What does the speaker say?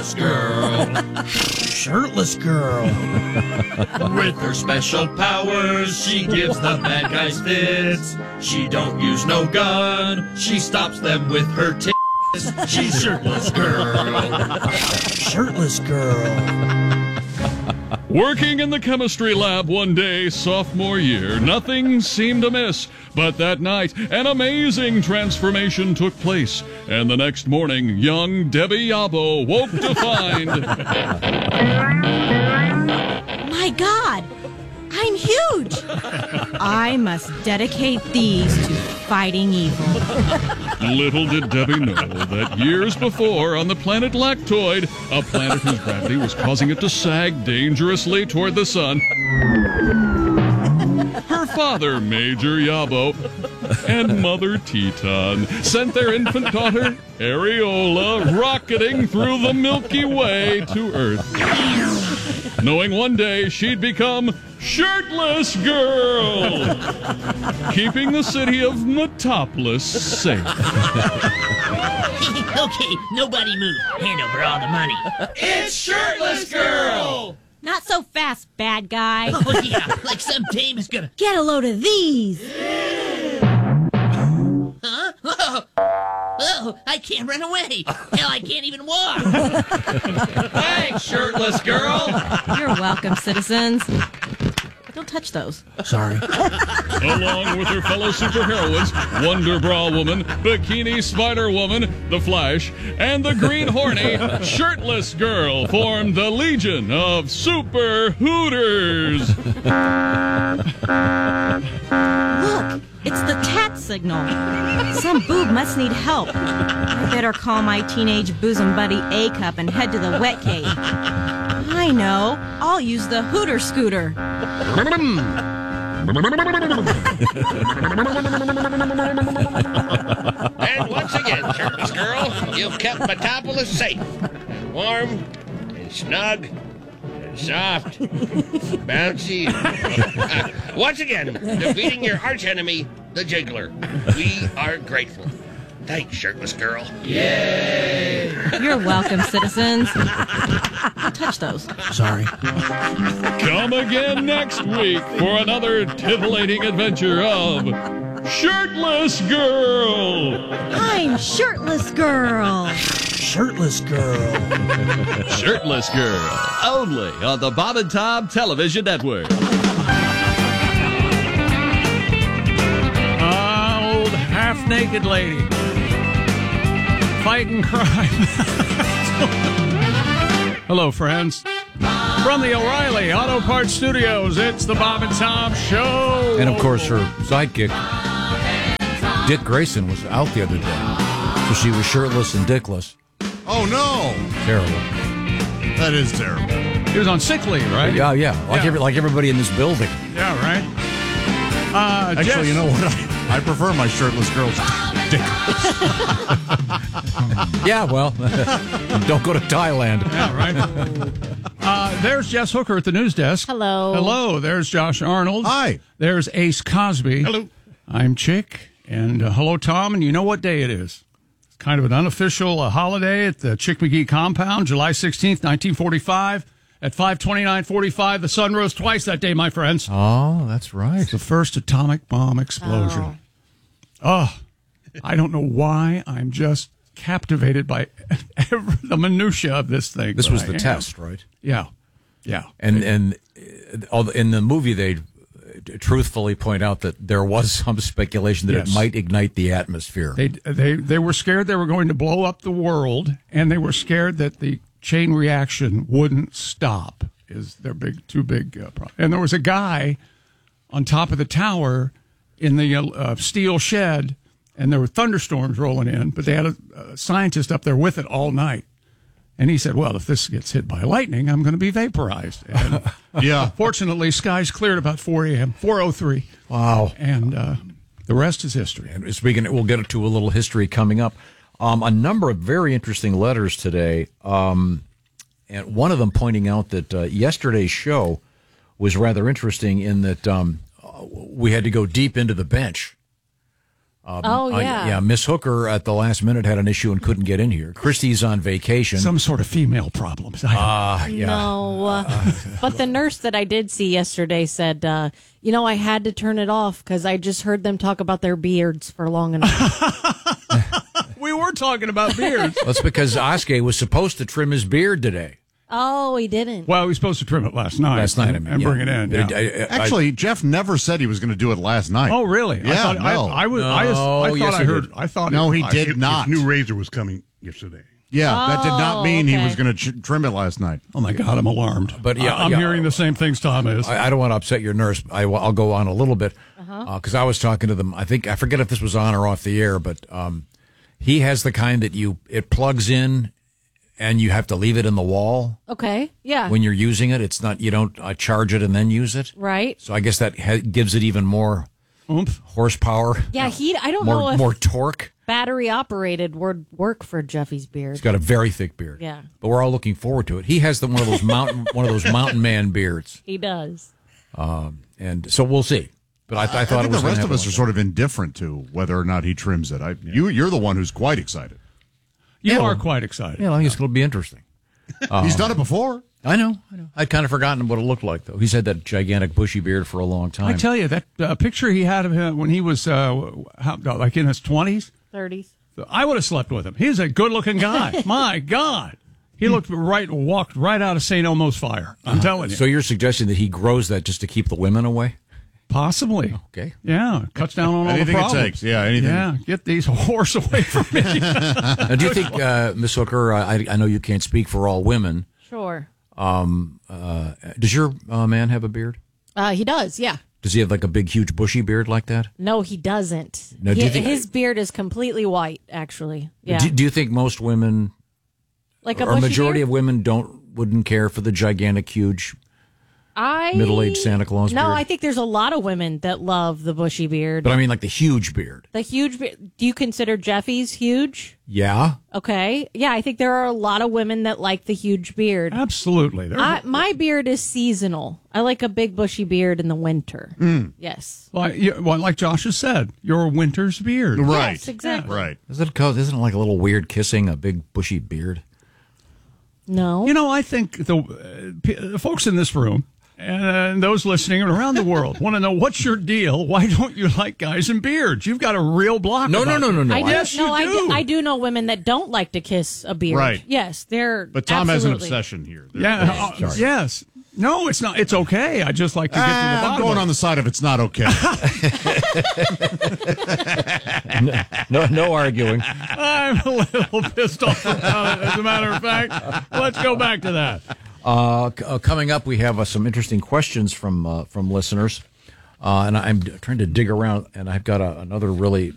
girl. Shirtless girl. With her special powers, she gives the bad guys fits. She don't use no gun, she stops them with her tits. She's shirtless girl. Shirtless girl. Working in the chemistry lab one day, sophomore year, nothing seemed amiss. But that night, an amazing transformation took place. And the next morning, young Debbie Yabo woke to find... My God! I'm huge! I must dedicate these to fighting evil. Little did Debbie know that years before, on the planet Lactoid, a planet whose gravity was causing it to sag dangerously toward the sun, her father, Major Yabo, and Mother Teton sent their infant daughter, Areola, rocketing through the Milky Way to Earth, knowing one day she'd become Shirtless Girl, keeping the city of Metropolis safe. Okay, nobody move. Hand over all the money. It's Shirtless Girl! Not so fast, bad guy. Oh, yeah, like some dame is gonna... Get a load of these. Huh? Oh, I can't run away. Hell, I can't even walk. Thanks, Shirtless Girl! You're welcome, citizens. Don't touch those. Sorry. Along with her fellow superheroines, Wonder Bra Woman, Bikini Spider Woman, The Flash, and the Green Horny, Shirtless Girl formed the Legion of Super Hooters. Look, it's the tat signal. Some boob must need help. I better call my teenage bosom buddy A-Cup and head to the wet cave. I know. I'll use the Hooter Scooter. And once again, Shirtless Girl, you've kept Metropolis safe. Warm and snug and soft, bouncy. Once again, defeating your archenemy, the Jiggler. We are grateful. Thanks, Shirtless Girl. Yay! You're welcome, citizens. Don't touch those. Sorry. Come again next week for another titillating adventure of Shirtless Girl. I'm Shirtless Girl. Shirtless girl. Shirtless Girl, only on the Bob and Tom Television Network. Old half-naked lady fighting crime. Hello, friends. From the O'Reilly Auto Parts Studios, it's the Bob and Tom Show. And, of course, her sidekick, Dick Grayson, was out the other day. So she was shirtless and dickless. Oh, no. Terrible. That is terrible. He was on sick leave, right? Yeah. Like everybody in this building. Yeah, right. Actually, Jess, you know what? I prefer my shirtless girls dickless. Yeah, well, don't go to Thailand. Yeah, right. There's Jess Hooker at the news desk. Hello. Hello. There's Josh Arnold. Hi. There's Ace Cosby. Hello. I'm Chick. And hello, Tom. And you know what day it is. It's kind of an unofficial holiday at the Chick McGee compound, July 16th, 1945. At 5:29:45, the sun rose twice that day, my friends. Oh, that's right. The first atomic bomb explosion. Oh, I don't know why. I'm just captivated by the minutia of this thing. This was the test, right? Yeah. And in the movie, they truthfully point out that there was some speculation that it might ignite the atmosphere. They were scared they were going to blow up the world, and they were scared that the chain reaction wouldn't stop. Is their two big problem. And there was a guy on top of the tower in the steel shed, and there were thunderstorms rolling in, but they had a scientist up there with it all night. And he said, well, if this gets hit by lightning, I'm going to be vaporized. And fortunately, skies cleared about 4 a.m., 4:03. Wow. And the rest is history. And we'll get to a little history coming up. A number of very interesting letters today, and one of them pointing out that yesterday's show was rather interesting in that we had to go deep into the bench. Yeah, Miss Hooker at the last minute had an issue and couldn't get in here. Christy's on vacation. Some sort of female problems. No. But the nurse that I did see yesterday said, I had to turn it off because I just heard them talk about their beards for long enough. We were talking about beards. That's because Oskay was supposed to trim his beard today. Oh, he didn't. Well, he was supposed to trim it last night. And bring it in. Yeah. Actually, Jeff never said he was going to do it last night. Oh, really? Yeah, No, he did not. His new razor was coming yesterday. Yeah, that did not mean he was going to trim it last night. Oh, my God, I'm alarmed. But I'm hearing the same things Tom is. I don't want to upset your nurse. I'll go on a little bit because I was talking to them. I forget if this was on or off the air, but he has the kind that it plugs in and you have to leave it in the wall. Okay, yeah. When you're using it, it's not, you don't charge it and then use it. Right. So I guess that gives it even more oomph, horsepower. Yeah, I don't know if more torque. Battery operated would work for Jeffy's beard. He's got a very thick beard. Yeah. But we're all looking forward to it. He has one of those mountain man beards. He does. And so we'll see. But I thought I think it was the rest of us are sort of indifferent to whether or not he trims it. You're the one who's quite excited. You are quite excited. Yeah, I think it's going to be interesting. He's done it before. I know. I'd kind of forgotten what it looked like, though. He's had that gigantic bushy beard for a long time. I tell you, that picture he had of him when he was like in his 20s? 30s. I would have slept with him. He's a good-looking guy. My God. He walked right out of St. Elmo's fire. I'm telling you. So you're suggesting that he grows that just to keep the women away? Possibly. Okay. Yeah. Cuts down on all the problems. Anything it takes. Yeah, anything. Yeah. Get these whores away from me. Now, do you think, Miss Hooker, I know you can't speak for all women. Sure. Does your man have a beard? He does, yeah. Does he have like a big, huge, bushy beard like that? No, he doesn't. No, do you think, his beard is completely white, actually. Yeah. Do you think most women, like a or bushy majority beard? of women, wouldn't care for the gigantic, huge, middle-aged Santa Claus beard? No, I think there's a lot of women that love the bushy beard. But I mean, like the huge beard. The huge beard. Do you consider Jeffy's huge? Yeah. Okay. Yeah, I think there are a lot of women that like the huge beard. Absolutely. My beard is seasonal. I like a big bushy beard in the winter. Yes. Like Josh has said, your winter's beard. Right. Yes, exactly. Right. Isn't it like a little weird kissing, a big bushy beard? No. I think the folks in this room and those listening around the world want to know, what's your deal? Why don't you like guys in beards? You've got a real block. No. Yes, you do. I do know women that don't like to kiss a beard. Right. Yes, they're. But Tom has an absolutely. obsession here. Yes. No, it's not. It's okay. I just like to get to the bottom. I'm going on the side of it's not okay. No arguing. I'm a little pissed off about it, as a matter of fact. Let's go back to that. Coming up, we have some interesting questions from listeners, and I'm trying to dig around, and I've got another really